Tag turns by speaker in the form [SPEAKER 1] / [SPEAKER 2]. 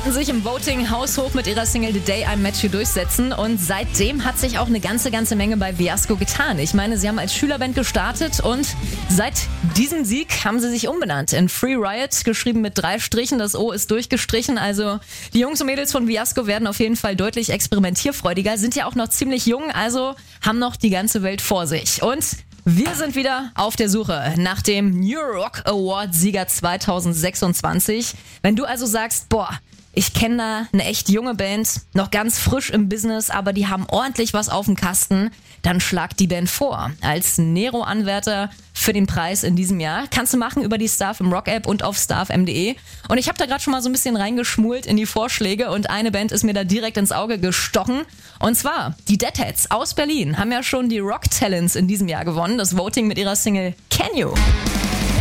[SPEAKER 1] konnten sich im Voting haushoch mit ihrer Single The Day I Met You durchsetzen und seitdem hat sich auch eine ganze Menge bei Fiasco getan. Ich meine, sie haben als Schülerband gestartet und seit diesem Sieg haben sie sich umbenannt in Free Riot, geschrieben mit 3 Strichen, das O ist durchgestrichen, also die Jungs und Mädels von Fiasco werden auf jeden Fall deutlich experimentierfreudiger, sind ja auch noch ziemlich jung, also haben noch die ganze Welt vor sich. Und wir sind wieder auf der Suche nach dem New Rock Award Sieger 2026. Wenn du also sagst, boah, ich kenne da eine echt junge Band, noch ganz frisch im Business, aber die haben ordentlich was auf dem Kasten, dann schlag die Band vor. Als Nero-Anwärter für den Preis in diesem Jahr. Kannst du machen über die Starf im Rock App und auf starfm.de. Und ich habe da gerade schon mal so ein bisschen reingeschmult in die Vorschläge und eine Band ist mir da direkt ins Auge gestochen. Und zwar die Deadheads aus Berlin haben ja schon die Rock Talents in diesem Jahr gewonnen. Das Voting mit ihrer Single Can You.